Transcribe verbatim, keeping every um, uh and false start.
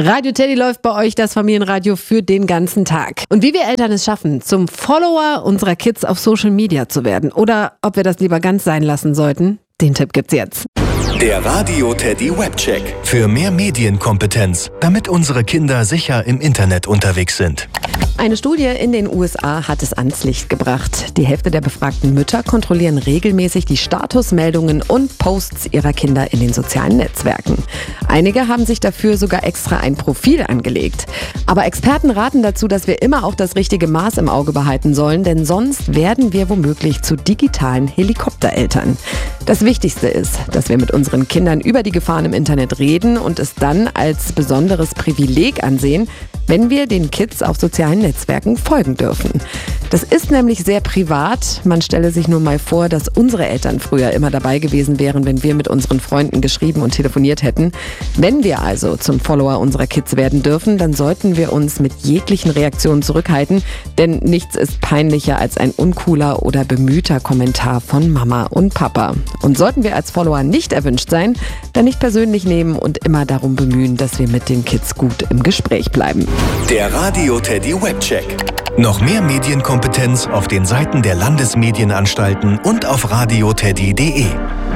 Radio Teddy läuft bei euch, das Familienradio für den ganzen Tag. Und wie wir Eltern es schaffen, zum Follower unserer Kids auf Social Media zu werden oder ob wir das lieber ganz sein lassen sollten, den Tipp gibt's jetzt. Der Radio Teddy Webcheck. Für mehr Medienkompetenz, damit unsere Kinder sicher im Internet unterwegs sind. Eine Studie in den U S A hat es ans Licht gebracht. Die Hälfte der befragten Mütter kontrollieren regelmäßig die Statusmeldungen und Posts ihrer Kinder in den sozialen Netzwerken. Einige haben sich dafür sogar extra ein Profil angelegt. Aber Experten raten dazu, dass wir immer auch das richtige Maß im Auge behalten sollen, denn sonst werden wir womöglich zu digitalen Helikoptereltern. Das Wichtigste ist, dass wir mit unseren Kindern über die Gefahren im Internet reden und es dann als besonderes Privileg ansehen, wenn wir den Kids auf sozialen Netzwerken folgen dürfen. Das ist nämlich sehr privat. Man stelle sich nur mal vor, dass unsere Eltern früher immer dabei gewesen wären, wenn wir mit unseren Freunden geschrieben und telefoniert hätten. Wenn wir also zum Follower unserer Kids werden dürfen, dann sollten wir uns mit jeglichen Reaktionen zurückhalten, denn nichts ist peinlicher als ein uncooler oder bemühter Kommentar von Mama und Papa. Und sollten wir als Follower nicht erwünscht sein, dann nicht persönlich nehmen und immer darum bemühen, dass wir mit den Kids gut im Gespräch bleiben. Der Radio Teddy Webcheck. Noch mehr Medienkompetenz auf den Seiten der Landesmedienanstalten und auf radio teddy punkt de.